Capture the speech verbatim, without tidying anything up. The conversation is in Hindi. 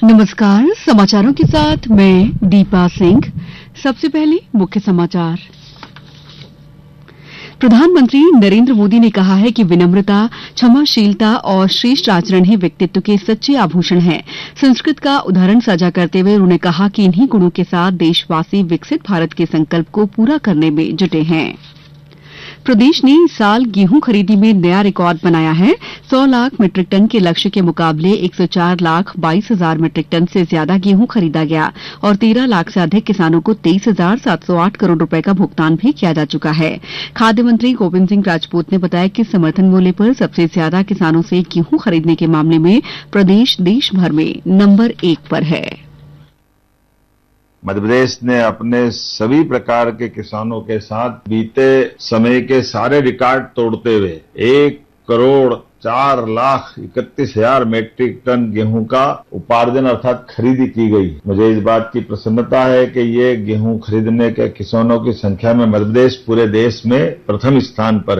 नमस्कार, समाचारों के साथ मैं दीपा सिंह। सबसे पहले मुख्य समाचार। प्रधानमंत्री नरेंद्र मोदी ने कहा है कि विनम्रता, क्षमाशीलता और श्रेष्ठ आचरण ही व्यक्तित्व के सच्चे आभूषण हैं। संस्कृत का उदाहरण साझा करते हुए उन्होंने कहा कि इन्हीं गुणों के साथ देशवासी विकसित भारत के संकल्प को पूरा करने में जुटे हैं। प्रदेश ने इस साल गेहूं खरीदी में नया रिकॉर्ड बनाया है। सौ लाख मीट्रिक टन के लक्ष्य के मुकाबले एक सौ चार लाख बाईस हजार मीट्रिक टन से ज्यादा गेहूं खरीदा गया और तेरह लाख से अधिक किसानों को तेईस हजार सात सौ आठ करोड़ रुपए का भुगतान भी किया जा चुका है। खाद्य मंत्री गोविंद सिंह राजपूत ने बताया कि समर्थन मूल्य पर सबसे ज्यादा किसानों से गेहूं खरीदने के मामले में प्रदेश देश भर में नंबर एक पर है। मध्य प्रदेश ने अपने सभी प्रकार के किसानों के साथ बीते समय के सारे रिकॉर्ड तोड़ते हुए एक करोड़ चार लाख इकतीस हजार मीट्रिक टन गेहूं का उपार्जन अर्थात खरीदी की गई। मुझे इस बात की प्रसन्नता है कि ये गेहूं खरीदने के किसानों की संख्या में मध्य प्रदेश पूरे देश में प्रथम स्थान पर है।